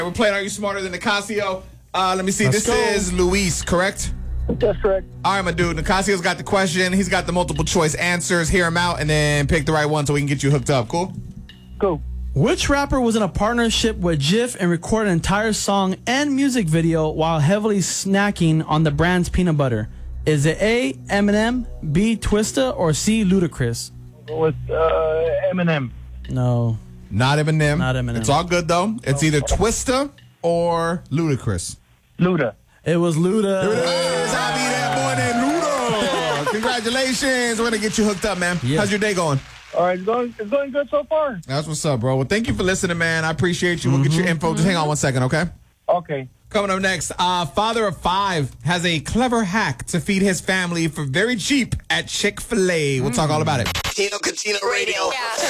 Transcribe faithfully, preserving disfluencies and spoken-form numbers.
We're playing Are You Smarter Than Nicasio? Uh, let me see. Let's this go. is Luis, correct? That's correct. All right, my dude. Nicasio's got the question. He's got the multiple choice answers. Hear him out and then pick the right one so we can get you hooked up. Cool? Cool. Which rapper was in a partnership with Jif and recorded an entire song and music video while heavily snacking on the brand's peanut butter? Is it A, Eminem, B, Twista, or C, Ludacris? With uh, Eminem. No. Not Eminem. Not Eminem. It's all good, though. It's either Twista or Ludacris. Luda. It was Luda. There it is. I'll be that boy named Luda. Congratulations. We're going to get you hooked up, man. Yeah. How's your day going? All right, it's going, it's going good so far. That's what's up, bro. Well, thank you for listening, man. I appreciate you. We'll get your info. Just hang on one second, okay? Okay. Coming up next, uh, father of five has a clever hack to feed his family for very cheap at Chick-fil-A. We'll talk all about it. Tino Catino Radio. Yeah.